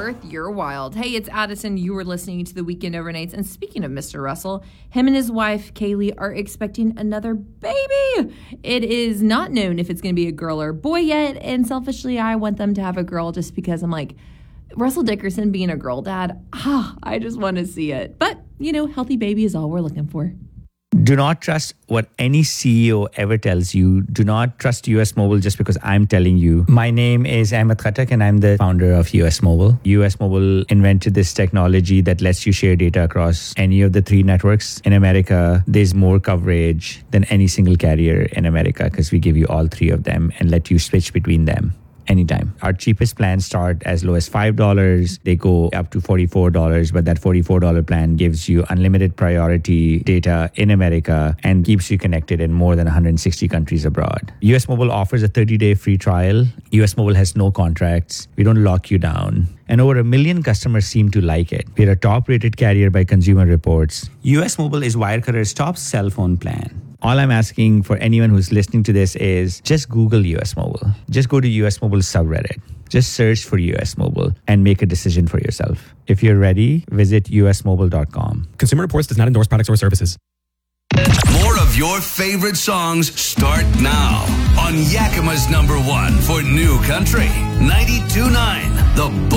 Earth, you're wild. Hey, it's Addison. You were listening to the Weekend Overnights. And speaking of Mr. Russell, him and his wife, Kaylee, are expecting another baby. It is not known if it's going to be a girl or a boy yet. And selfishly, I want them to have a girl just because I'm like, Russell Dickerson being a girl dad, I just want to see it. But, healthy baby is all we're looking for. Do not trust what any CEO ever tells you. Do not trust US Mobile just because I'm telling you. My name is Ahmed Khattak and I'm the founder of US Mobile. US Mobile invented this technology that lets you share data across any of the 3 networks. In America, there's more coverage than any single carrier in America because we give you all 3 of them and let you switch between them anytime. Our cheapest plans start as low as $5. They go up to $44, but that $44 plan gives you unlimited priority data in America and keeps you connected in more than 160 countries abroad. US Mobile offers a 30-day free trial. US Mobile has no contracts. We don't lock you down. And over 1 million customers seem to like it. We're a top-rated carrier by Consumer Reports. US Mobile is Wirecutter's top cell phone plan. All I'm asking for anyone who's listening to this is just Google US Mobile. Just go to US Mobile subreddit. Just search for US Mobile and make a decision for yourself. If you're ready, visit usmobile.com. Consumer Reports does not endorse products or services. More of your favorite songs start now on Yakima's #1 for New Country 92.9 The